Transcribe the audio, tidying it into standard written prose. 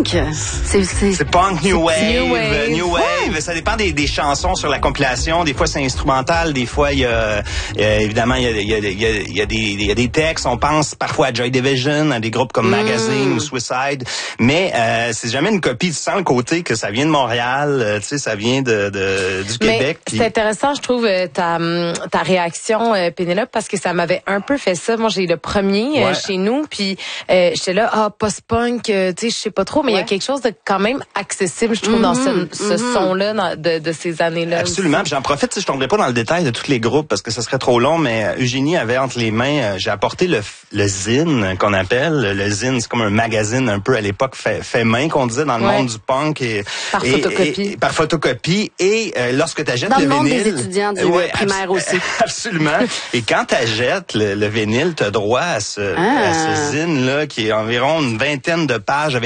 punk? C'est punk, new wave. Ça dépend des chansons sur la compilation. Des fois, c'est instrumental. Des fois, il y a évidemment, il y a des textes. On pense parfois à Joy Division, à des groupes comme Magazine ou Suicide. Mais c'est jamais une copie. Tu sens le côté que ça vient de Montréal. Tu sais, ça vient du Québec. C'est intéressant, je trouve, ta réaction, Pénélope, parce que ça m'avait un peu fait ça. Moi, j'ai le premier chez nous, puis j'étais là, post-punk, tu sais, je sais pas trop, mais il y a quelque chose de quand même accessible, je trouve, dans ce son-là de ces années-là. Absolument. Puis j'en profite, je tomberai pas dans le détail de tous les groupes parce que ça serait trop long, mais Eugénie avait entre les mains, j'ai apporté le zine qu'on appelle. Le zine, c'est comme un magazine un peu à l'époque fait main qu'on disait dans le monde du punk par photocopie. Et lorsque tu achètes le vinyle, dans le monde des étudiants du primaire aussi. Absolument. Et quand tu achètes le vinyle, tu as droit à ce zine là qui est environ une vingtaine de pages avec